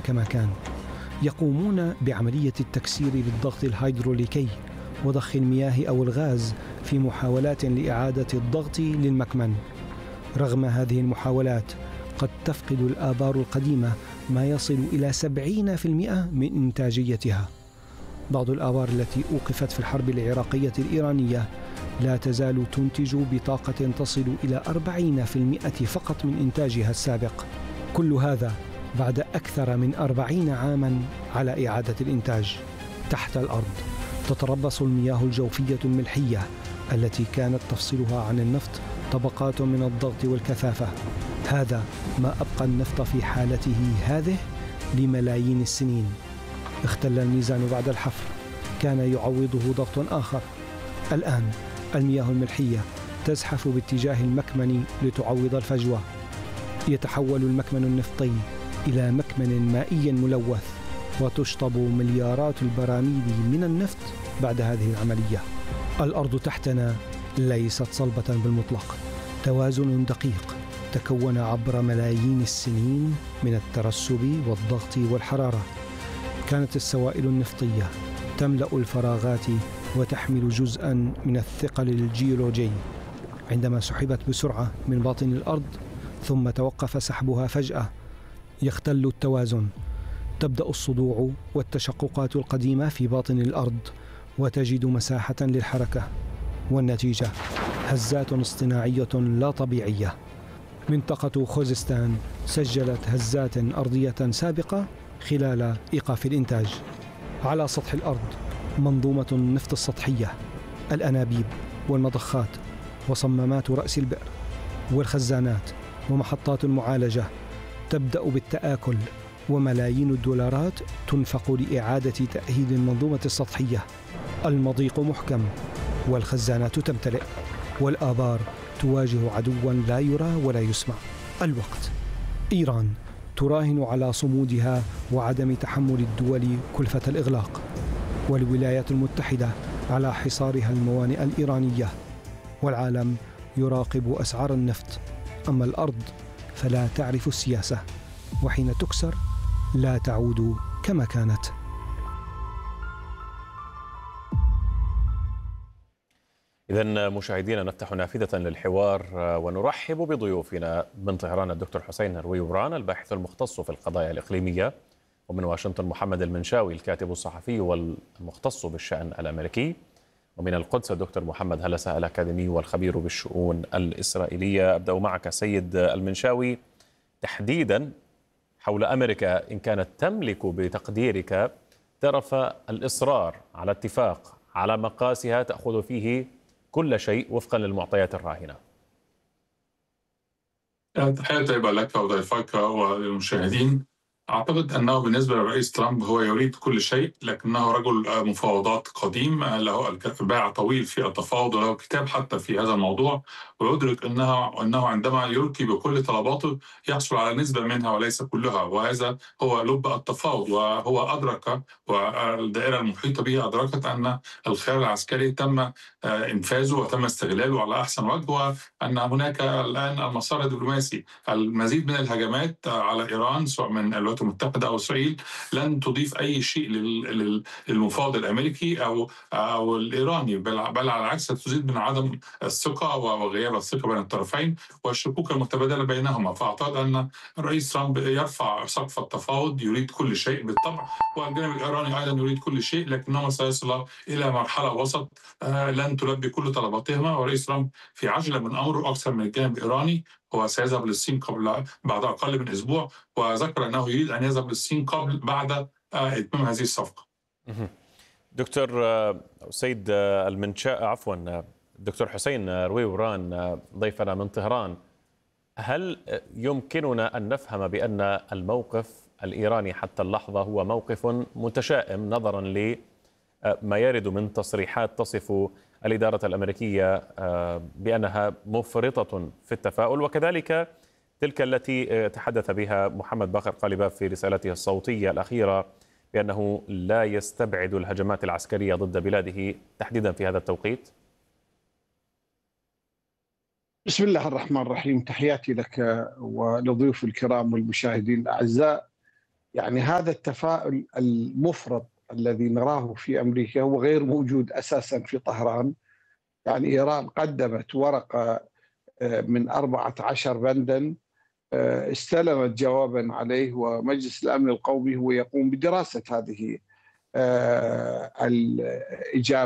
كما كان. يقومون بعملية التكسير للضغط الهيدروليكي وضخ المياه أو الغاز في محاولات لإعادة الضغط للمكمن. رغم هذه المحاولات قد تفقد الآبار القديمة ما يصل إلى 70% من إنتاجيتها. بعض الآبار التي أوقفت في الحرب العراقية الإيرانية لا تزال تنتج بطاقة تصل إلى 40% فقط من إنتاجها السابق. كل هذا بعد أكثر من 40 عاما على إعادة الإنتاج. تحت الأرض تتربص المياه الجوفية الملحية التي كانت تفصلها عن النفط طبقات من الضغط والكثافة. هذا ما أبقى النفط في حالته هذه لملايين السنين. اختل الميزان بعد الحفر، كان يعوضه ضغط آخر. الآن المياه الملحية تزحف باتجاه المكمن لتعوض الفجوة. يتحول المكمن النفطي إلى مكمن مائي ملوث، وتشطب مليارات البراميل من النفط بعد هذه العملية. الأرض تحتنا ليست صلبة بالمطلق، توازن دقيق تكون عبر ملايين السنين من الترسب والضغط والحرارة. كانت السوائل النفطية تملأ الفراغات وتحمل جزءا من الثقل الجيولوجي. عندما سحبت بسرعة من باطن الأرض ثم توقف سحبها فجأة، يختل التوازن. تبدأ الصدوع والتشققات القديمة في باطن الأرض وتجد مساحة للحركة، والنتيجة هزات اصطناعية لا طبيعية. منطقة خوزستان سجلت هزات أرضية سابقة خلال إيقاف الإنتاج. على سطح الأرض منظومة النفط السطحية، الأنابيب والمضخات وصمامات رأس البئر والخزانات ومحطات المعالجة تبدأ بالتآكل، وملايين الدولارات تنفق لإعادة تأهيل المنظومة السطحية. المضيق محكم والخزانات تمتلئ، والآبار تواجه عدوا لا يرى ولا يسمع. الوقت. إيران تراهن على صمودها وعدم تحمل الدول كلفة الإغلاق، والولايات المتحدة على حصارها الموانئ الإيرانية، والعالم يراقب أسعار النفط. أما الأرض فلا تعرف السياسة، وحين تكسر لا تعود كما كانت. إذن مشاهدينا نفتح نافذة للحوار ونرحب بضيوفنا من طهران الدكتور حسين رويوران الباحث المختص في القضايا الإقليمية، ومن واشنطن محمد المنشاوي الكاتب الصحفي والمختص بالشأن الأمريكي، ومن القدس الدكتور محمد هلسة الأكاديمي والخبير بالشؤون الإسرائيلية. أبدأ معك سيد المنشاوي تحديدا حول أمريكا، إن كانت تملك بتقديرك طرف الإصرار على اتفاق على مقاسها تأخذ فيه كل شيء وفقا للمعطيات الراهنة. تحية طيبة لك وضيفك وللمشاهدين. أعتقد أنه بالنسبة للرئيس ترامب هو يريد كل شيء، لكنه رجل مفاوضات قديم، له باع طويل في التفاوض وله كتاب حتى في هذا الموضوع، ويدرك أنه عندما يلقي بكل طلباته يحصل على نسبة منها وليس كلها، وهذا هو لب التفاوض. وهو أدرك، والدائرة المحيطة به أدركت أن الخيار العسكري تم إنفاذه وتم استغلاله على أحسن وجه، وأن هناك الآن المسار الدبلوماسي. المزيد من الهجمات على إيران سواء من الولايات المتحدة أو إسرائيل لن تضيف أي شيء للمفاوض الأمريكي أو الإيراني، بل على العكس تزيد من عدم الثقة وغياب الثقة بين الطرفين والشكوك المتبادلة بينهما. فأعتقد أن الرئيس ترامب يرفع سقف التفاوض، يريد كل شيء بالطبع، والجانب الإيراني أيضا يريد كل شيء، لكنهما سيصل إلى مرحلة وسط لن تلبي كل طلباتهما. ورئيس ترامب في عجلة من أمره أكثر من الجانب الإيراني. هو سيذهب للصين بعد أقل من أسبوع، وذكر أنه يريد أن يذهب للصين بعد إتمام هذه الصفقة. دكتور سيد دكتور حسين رويوران ضيفنا من طهران، هل يمكننا أن نفهم بأن الموقف الإيراني حتى اللحظة هو موقف متشائم نظرا لما يرد من تصريحات تصف الإدارة الأمريكية بأنها مفرطة في التفاؤل، وكذلك تلك التي تحدث بها محمد باقر قالباف في رسالته الصوتية الأخيرة بأنه لا يستبعد الهجمات العسكرية ضد بلاده تحديدا في هذا التوقيت؟ بسم الله الرحمن الرحيم. تحياتي لك ولضيوف الكرام والمشاهدين الأعزاء. يعني هذا التفاؤل المفرط الذي نراه في أمريكا هو غير موجود أساسا في طهران. يعني إيران قدمت ورقة من 14 بندا استلمت جوابا عليه، ومجلس الأمن القومي هو يقوم بدراسة هذه الإجابة.